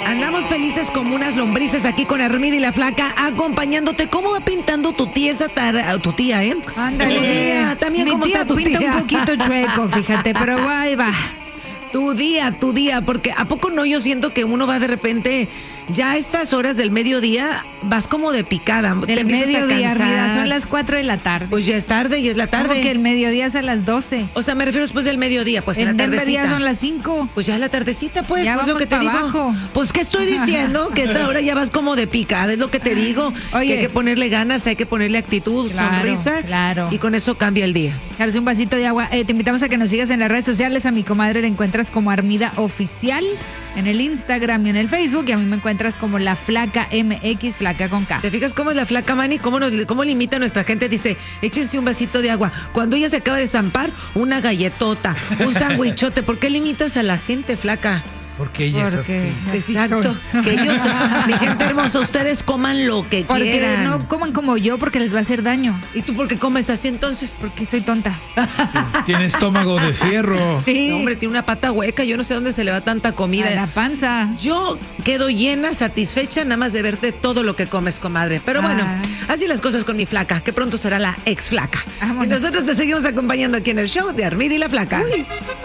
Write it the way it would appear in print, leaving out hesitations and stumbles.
Andamos felices como unas lombrices aquí con Armida y la Flaca, acompañándote. ¿Cómo va pintando tu tía tu tía, eh? Ándale. Tu tía, también, Mi ¿cómo tía está tu pinta tía? un poquito chueco, fíjate, pero ahí va. Tu día, porque ¿a poco no? Yo siento que uno va de repente, ya a estas horas del mediodía, vas como de picada. te Del empiezas mediodía, a cansar. Armida, son las 4 de la tarde. Pues ya es tarde y es la tarde. Como que el mediodía es a las 12. O sea, me refiero después del mediodía, pues en la El tardecita. mediodía son las 5. Pues ya es la tardecita, pues, Ya pues lo vamos que te pa' digo. abajo. Pues, ¿qué estoy diciendo? Que a esta hora ya vas como de picada, es lo que te digo. Oye. Que hay que ponerle ganas, hay que ponerle actitud, Claro, sonrisa. claro. Y con eso cambia el día. Echarse un vasito de agua. Te invitamos a que nos sigas en las redes sociales. A mi comadre la encuentras como Armida Oficial en el Instagram y en el Facebook. Y a mí me encuentras como La Flaca MX, Flaca con K. ¿Te fijas cómo es la Flaca, Manny? ¿Cómo limita a nuestra gente? Dice, échense un vasito de agua. Cuando ella se acaba de zampar, una galletota, un sandwichote. ¿Por qué limitas a la gente, Flaca? Porque ella es así. así Exacto. soy. Que ellos, mi gente hermosa, ustedes coman lo que Porque quieran. no coman como yo porque les va a hacer daño. ¿Y tú por qué comes así entonces? Porque soy tonta. Tiene estómago de fierro. Sí. No, hombre, tiene una pata hueca. Yo no sé dónde se le va tanta comida. A la panza. Yo quedo llena, satisfecha, nada más de verte todo lo que comes, comadre. Pero bueno, así las cosas con mi Flaca, que pronto será la ex Flaca. Vámonos. Y nosotros te seguimos acompañando aquí en el show de Armida y la Flaca.